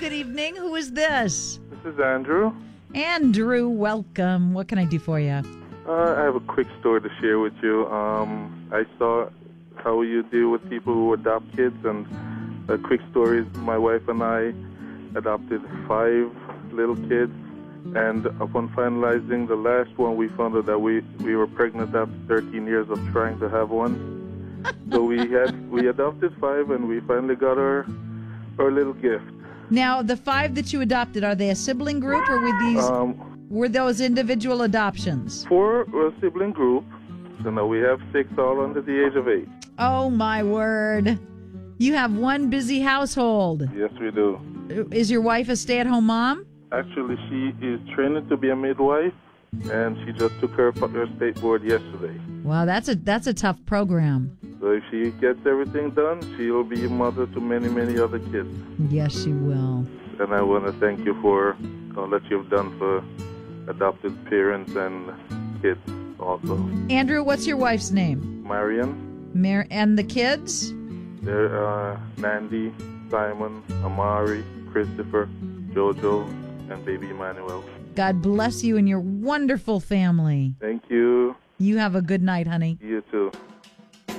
Good evening. Who is this? This is Andrew. Andrew, welcome. What can I do for you? I have a quick story to share with you. I saw how you deal with people who adopt kids, and a quick story is my wife and I adopted 5 little kids, and upon finalizing the last one, we found out that we were pregnant after 13 years of trying to have one. So we adopted 5, and we finally got our little gift. Now, the 5 that you adopted, are they a sibling group, or were those individual adoptions? 4 were a sibling group, so now we have 6 all under the age of 8. Oh, my word. You have one busy household. Yes, we do. Is your wife a stay-at-home mom? Actually, she is training to be a midwife, and she just took her state board yesterday. Wow, that's a tough program. So if she gets everything done, she'll be a mother to many, many other kids. Yes, she will. And I want to thank you for all that you've done for adopted parents and kids also. Andrew, what's your wife's name? Marion. And the kids? They're Nandy, Simon, Amari, Christopher, Jojo, and baby Emmanuel. God bless you and your wonderful family. Thank you. You have a good night, honey. You too.